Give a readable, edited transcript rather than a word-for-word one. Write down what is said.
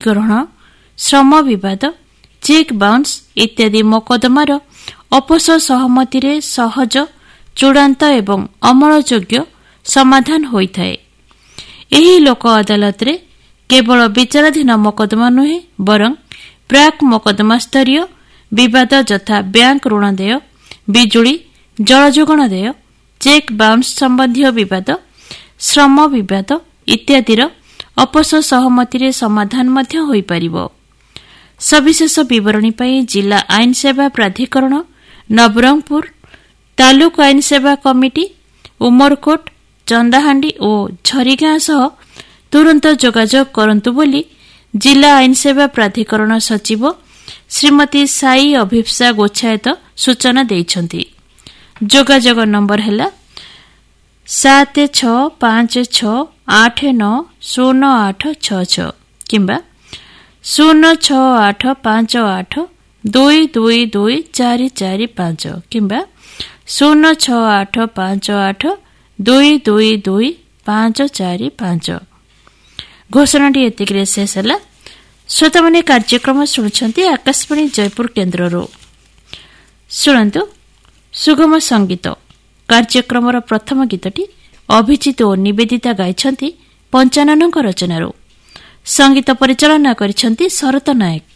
କ୍ଷତିଗ୍ରହଣ, ଶ୍ରମ ବିବାଦ, check bounce ଇତ୍ୟାଦି ମକଦ୍ଦମାର ଅପୋଷ ସହମତିରେ ସହଜ, ଚୂଡ଼ାନ୍ତ ଏବଂ ଅମଳଯୋଗ୍ୟ ସମାଧାନ ହୋଇଥାଏ। ଏହି ଲୋକ ଅଦାଲତରେ କେବଳ ବିଚାରାଧୀନ ମକଦ୍ଦମା ନୁହେଁ, ବରଂ ପ୍ରାକ୍ ମକଦ୍ଦମା ସ୍ତରୀୟ ବିବାଦ ଯଥା ବ୍ୟାଙ୍କ ଋଣ ଦେୟ, ବିଜୁଳି ଜଳଯୋଗାଣ ଦେୟ, ଚେକ୍ ବାଉନ୍ସ ସମ୍ବନ୍ଧୀୟ ବିବାଦ, ଶ୍ରମ ବିବାଦ ଇତ୍ୟାଦିର ଅପୋଷ ସହମତିରେ ସମାଧାନ ମଧ୍ୟ ହୋଇପାରିବ। ସବିଶେଷ ବିବରଣୀ ପାଇଁ ଜିଲ୍ଲା ଆଇନ ସେବା ପ୍ରାଧିକରଣ, ନବରଙ୍ଗପୁର, ତାଲୁକ ଆଇନ ସେବା କମିଟି, ଉମରକୋଟ, ଚନ୍ଦାହାଣ୍ଡି ଓ ଝରିଗାଁ ସହ ତୁରନ୍ତ ଯୋଗାଯୋଗ କରନ୍ତୁ ବୋଲି ଜିଲ୍ଲା ଆଇନ ସେବା ପ୍ରାଧିକରଣ ସଚିବ ଶ୍ରୀମତୀ ସାଇ ଅଭିପ୍ସା ଗୋଚ୍ଛାୟତ ସୂଚନା ଦେଇଛନ୍ତି। ଯୋଗାଯୋଗ ନମ୍ବର ହେଲା 7656890866 କିମ୍ବା 06858222445 କିମ୍ବା 06858222545। ଘୋଷଣାଟି ଏତିକିରେ ଶେଷ ହେଲା। ଶ୍ରୋତାମାନେ କାର୍ଯ୍ୟକ୍ରମ ଶୁଣୁଛନ୍ତି ଆକାଶବାଣୀ ଜୟପୁର କେନ୍ଦ୍ରରୁ। ଶୁଣନ୍ତୁ ସୁଗମ ସଙ୍ଗୀତ କାର୍ଯ୍ୟକ୍ରମର ପ୍ରଥମ ଗୀତଟି ଅଭିଜିତ ଓ ନିବେଦିତା ଗାଇଛନ୍ତି ପଞ୍ଚାନନଙ୍କ ରଚନାରୁ। ସଙ୍ଗୀତ ପରିଚାଳନା କରିଛନ୍ତି ଶରତ ନାୟକ।